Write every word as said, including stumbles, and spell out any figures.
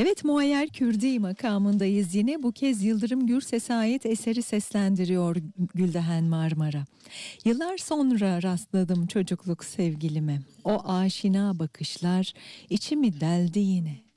Evet, Muayyer Kürdi makamındayız yine. Bu kez Yıldırım Gürses'e ait eseri seslendiriyor Gülden Marmara. Yıllar sonra rastladım çocukluk sevgilime. O aşina bakışlar içimi deldi yine.